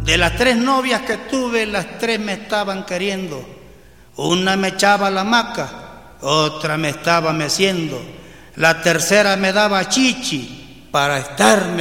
De las 3 novias que tuve, las 3 me estaban queriendo. Una me echaba la hamaca, otra me estaba meciendo, la tercera me daba chichi para estarme